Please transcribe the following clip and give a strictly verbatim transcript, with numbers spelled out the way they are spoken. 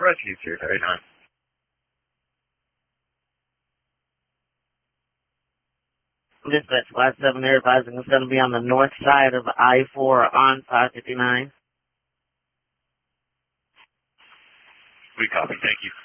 Rescue two thirty-nine. Dispatch five seven, they're advising it's going to be on the north side of I four on five fifty-nine. We copy. Thank you.